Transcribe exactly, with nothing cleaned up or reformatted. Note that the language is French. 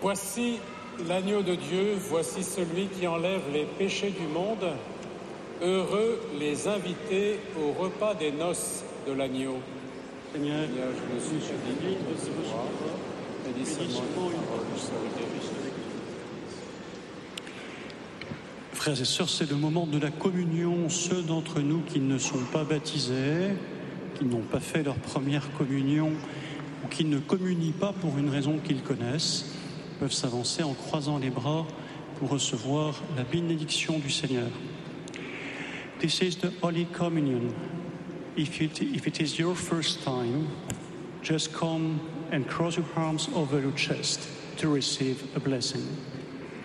Voici l'agneau de Dieu, voici celui qui enlève les péchés du monde. Heureux les invités au repas des noces de l'agneau. Seigneur, Seigneur, je me suis béni de recevoir, et dis seulement une parole, je serai guéri. Frères et sœurs, c'est le moment de la communion. Ceux d'entre nous qui ne sont pas baptisés, qui n'ont pas fait leur première communion ou qui ne communient pas pour une raison qu'ils connaissent, peuvent s'avancer en croisant les bras pour recevoir la bénédiction du Seigneur. This is the Holy Communion. If it, if it is your first time, just come and cross your arms over your chest to receive a blessing.